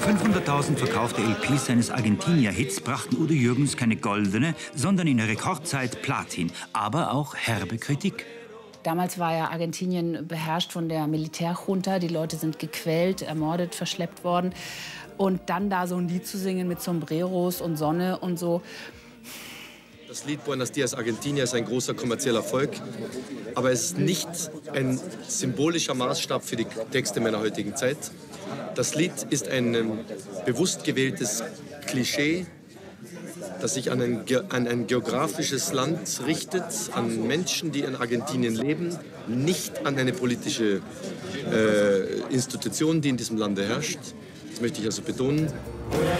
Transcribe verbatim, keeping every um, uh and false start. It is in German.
fünfhunderttausend verkaufte L Ps seines Argentinier-Hits brachten Udo Jürgens keine goldene, sondern in der Rekordzeit Platin, aber auch herbe Kritik. Damals war ja Argentinien beherrscht von der Militärjunta. Die Leute sind gequält, ermordet, verschleppt worden. Und dann da so ein Lied zu singen mit Sombreros und Sonne und so. Das Lied Buenos Dias Argentina ist ein großer kommerzieller Erfolg. Aber es ist nicht ein symbolischer Maßstab für die Texte meiner heutigen Zeit. Das Lied ist ein ähm, bewusst gewähltes Klischee, das sich an ein, an ein geografisches Land richtet, an Menschen, die in Argentinien leben, nicht an eine politische äh, Institution, die in diesem Lande herrscht. Das möchte ich also betonen.